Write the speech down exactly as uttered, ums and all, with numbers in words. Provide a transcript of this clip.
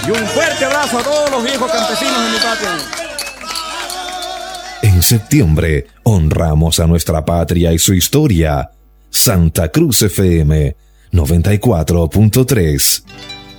Y un fuerte abrazo a todos los viejos campesinos de mi patria. En septiembre honramos a nuestra patria y su historia. Santa Cruz F M noventa y cuatro punto tres.